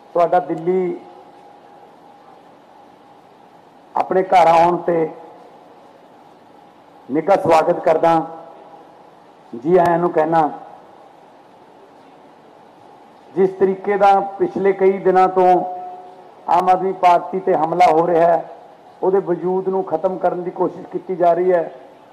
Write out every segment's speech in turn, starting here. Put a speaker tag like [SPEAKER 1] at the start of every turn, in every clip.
[SPEAKER 1] ਤੁਹਾਡਾ ਦਿੱਲੀ ਆਪਣੇ घर आने ते निघा स्वागत करदा, जी आयां नूं कहना। जिस तरीके का पिछले कई दिनों तो आम आदमी पार्टी ते हमला हो रहा है, उहदे वजूद नूं खत्म करने की कोशिश की जा रही है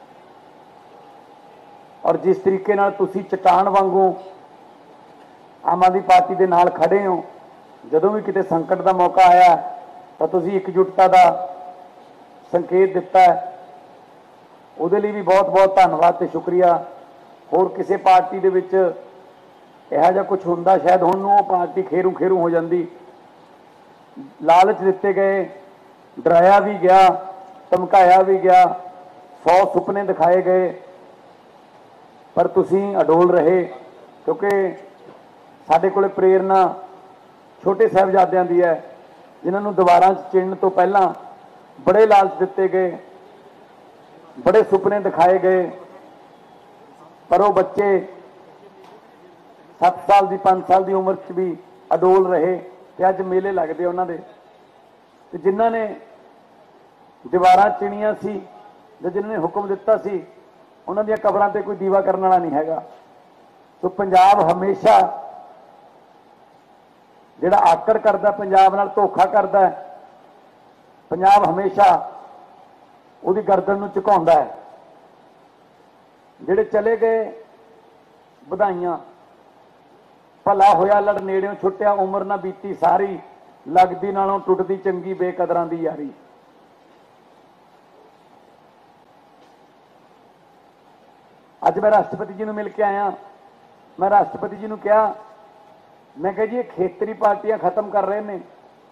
[SPEAKER 1] और जिस तरीके नाल तुसीं चट्टान वांगू आम आदमी पार्टी के नाल खड़े हो, जदों भी किते संकट का मौका आया तो तुसीं एकजुटता का संकेत दिता है। उहदे लई भी बहुत बहुत धन्नवाद ते शुक्रिया। होर किसी पार्टी दे विच इहो जिहा कुछ हुंदा शायद हुण नूं पार्टी खेरू खेरू हो जाती। लालच दिते गए, डराया भी गया, धमकाया भी गया, 100 सुपने दिखाए गए, पर तुसीं अडोल रहे क्योंकि साडे कोले प्रेरणा छोटे साहिबजादियां दी है जिन्हां नूं दीवारां 'च चिणन तो पहलां बड़े लालच दिते गए, बड़े सुपने दिखाए गए, पर वो बच्चे 7 साल की 5 साल की उम्र च भी अडोल रहे ते अज मेले लगते उन्हां दे। ते जिन्हां ने दीवारां चिणियां सी ते जिन्हां ने हुक्म दिता सी उन्हां दीयां कबरां ते कोई दीवा करन वाला नहीं हैगा। तो पंजाब हमेशा जिहड़ा आकड़ करदा, पंजाब नाल धोखा करदा, पंजाब हमेशा उहदी गर्दन नूं झुकाउंदा है। जिहड़े चले गए बधाइयां, भला होया लड़ नेड़ियों छुट्टिया, उम्र ना बीती सारी, लगदी नालों टुटदी चंगी बेकदरां दी यारी। अज मैं राष्ट्रपति जी नूं मिल के आया। मैं राष्ट्रपति जी नूं कहा, मैं कहा जी ये खेतरी पार्टियां खत्म कर रहे हैं,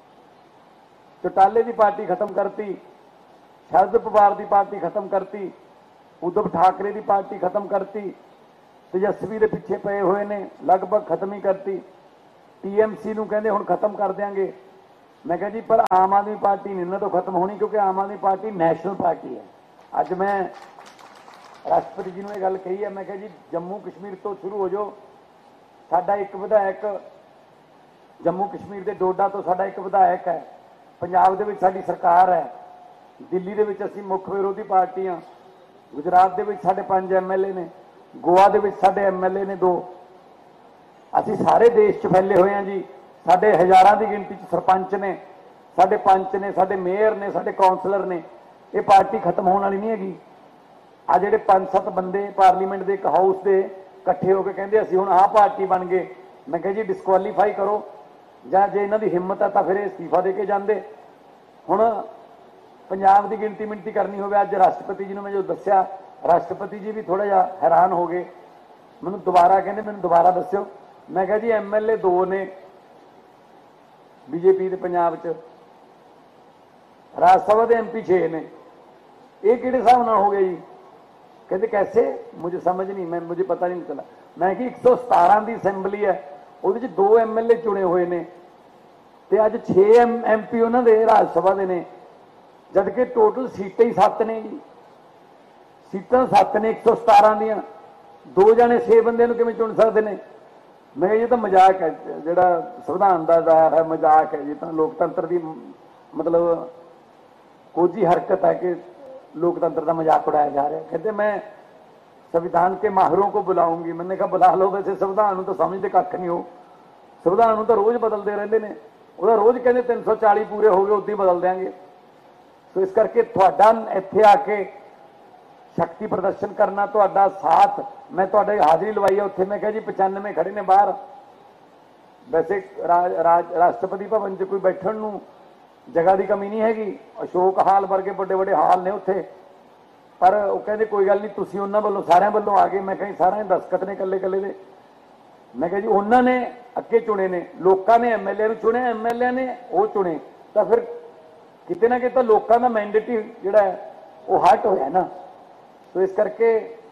[SPEAKER 1] चौटाले की पार्टी खत्म करती, शरद पवार की पार्टी खत्म करती, उद्धव ठाकरे की पार्टी खत्म करती, तेजस्वी के पिछे पे हुए ने लगभग खत्म ही करती, टीएमसी नूं कहंदे हुण खत्म कर देंगे। मैं कहा जी पर आम आदमी पार्टी नहीं इन्हां तो खत्म होनी, क्योंकि आम आदमी पार्टी नैशनल पार्टी है। अज मैं राष्ट्रपति जी ने यह गल कही है, मैं कहा जी जम्मू कश्मीर तो शुरू हो जाओ। साडा एक विधायक जम्मू कश्मीर के डोडा तो साडा एक विधायक है, पंजाब दे विच साडी सरकार है, दिल्ली दे विच असीं मुख विरोधी पार्टी हाँ, गुजरात दे विच साडे 5 MLA ने, गोवा दे विच साडे MLA ने 2। असीं सारे देश च फैले हुए हैं जी। साडे हज़ारां की गिनती च सरपंच ने, साडे पंच ने, साडे मेयर ने, साडे कौंसलर ने। ये पार्टी खत्म होने वाली नहीं हैगी। आ जिहड़े 5-7 बंदे पार्लीमेंट के एक हाउस के इकट्ठे होकर कहंदे असीं हुण आह पार्टी बन गए, मैं कहा जी डिस्कुआलीफाई करो, जां जे इन्हां दी हिम्मत है तो फिर इस्तीफा दे के जांदे। हुण पंजाब की गिनती मिनती करनी होवे, अज राष्ट्रपति जी ने मैं जो दस्सिया, राष्ट्रपति जी भी थोड़ा जिहा हैरान हो गए। मैनूं दोबारा कहंदे मैनूं दोबारा दस्सिओ। मैं कहा जी MLA 2 ने बीजेपी के पंजाब च, राज सभा के MP 6 ने। ये किहड़े हिसाब नाल हो गया जी? कहते कैसे, मुझे समझ नहीं, मुझे पता नहीं चला। मैं कि 117 की असैंबली है, उहदे 2 MLA चुने हुए ने ते अज 6 MP उन्हां दे राज सभा दे ने, जबकि टोटल सीटें ही 7 ने जी। सीटां 7 ने 117 दियां, 2 जाने 6 बंदे नूं किवें चुन सकदे ने? मैं ये तो मजाक है, जिहड़ा संविधान दा है मजाक है जी। तो लोकतंत्र की मतलब कोझी हरकत है कि लोकतंत्र का मजाक उड़ाया जा रहा है। कहते मैं संविधान के माहिरों को बुलाऊंगी। मैंने कहा बुला लो, वैसे संविधान तो समझते कख नहीं हो, संविधान तो रोज़ बदलते रहते हैं। वह रोज़ कहते 340 पूरे हो गए उद्दी ही बदल देंगे। तो इस करके तुहाडा इत्थे आके शक्ति प्रदर्शन करना, तुहाडा साथ, मैं तुहाडे हाज़री लवाई है उत्थे। मैं कहा जी 95 खड़े ने बाहर। वैसे राष्ट्रपति भवन च कोई बैठण नूं जगह की कमी नहीं हैगी, अशोक हाल वर्गे बड़े बड़े हाल ने उत्थे, पर वो कहते कोई गल नहीं, तुसीं उन्हां वल्लों सारिਆਂ वल्लों आ गए। मैं कहा सारे दस्खत ने कल्ले कल्ले दे। मैं कहा जी उन्होंने अगे चुने ने, लोगों ने MLA नूं चुने, MLA ने वो चुने, तो फिर किते ना किते लोगों का मैंडेट ही जिहड़ा है वो हट होया ना। तो इस करके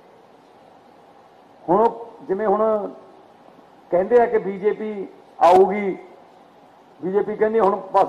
[SPEAKER 1] हुण जिवें हुण कहंदे आ कि बीजेपी आऊगी, बीजेपी कहंदी हुण बस